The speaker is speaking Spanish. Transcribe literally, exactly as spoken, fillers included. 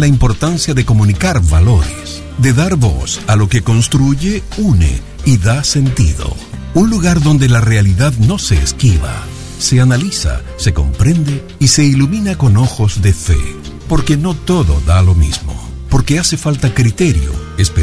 la importancia de comunicar valores, de dar voz a lo que construye, une y da sentido. Un lugar donde la realidad no se esquiva, se analiza, se comprende y se ilumina con ojos de fe. Porque no todo da lo mismo. Porque hace falta criterio, esperanza.